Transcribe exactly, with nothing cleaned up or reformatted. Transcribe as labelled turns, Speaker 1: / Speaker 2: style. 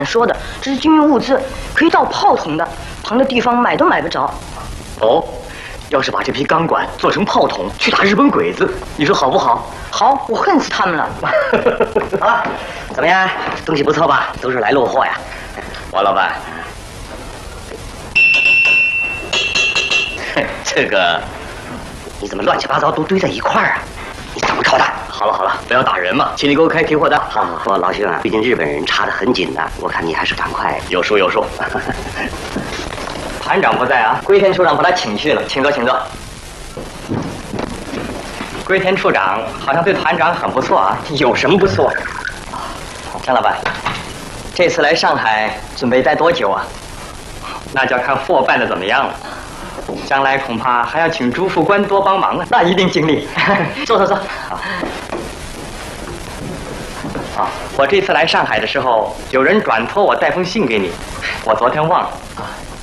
Speaker 1: 说的，这是军用物资，可以造炮筒的，旁的地方买都买不着。
Speaker 2: 哦，要是把这批钢管做成炮筒去打日本鬼子，你说好不好？
Speaker 1: 好，我恨死他们了。
Speaker 3: 好了，怎么样？东西不错吧？都是来落货呀。
Speaker 2: 王老板，这个
Speaker 3: 你怎么乱七八糟都堆在一块儿啊？你怎么搞的？
Speaker 2: 好了好了，不要打人嘛，请你给我开提货单。
Speaker 3: 好好好，老兄啊，最近日本人查得很紧的，我看你还是赶快。
Speaker 2: 有数有数。
Speaker 4: 团长不在啊，龟田处长把他请去了，请坐请坐。龟田处长好像对团长很不错啊，有什么不错？张老板，这次来上海准备待多久啊？那就要看货办的怎么样了。将来恐怕还要请朱副官多帮忙啊，那一定尽力。坐坐坐。好。啊，我这次来上海的时候，有人转托我带封信给你，我昨天忘了。啊，